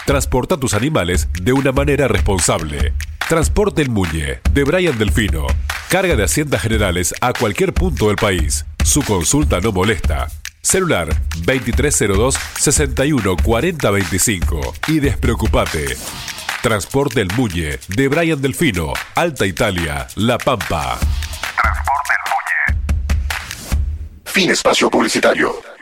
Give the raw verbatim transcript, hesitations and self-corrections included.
Transporta tus animales de una manera responsable. Transporte El Muñe, de Brian Delfino. Carga de haciendas generales a cualquier punto del país. Su consulta no molesta. Celular veintitrés cero dos, sesenta y uno cuarenta veinticinco. Y despreocupate. Transporte El Muñe, de Brian Delfino, Alta Italia, La Pampa. Transporte El Muñe. Fin espacio publicitario.